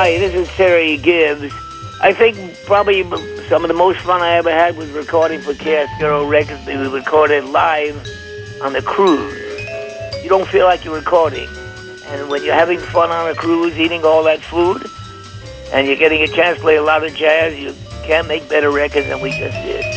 Hi, this is Terry Gibbs. I think probably some of the most fun I ever had was recording for Cascaro Records. We recorded live on the cruise. You don't feel like you're recording. And when you're having fun on a cruise, eating all that food, and you're getting a chance to play a lot of jazz, you can't make better records than we just did.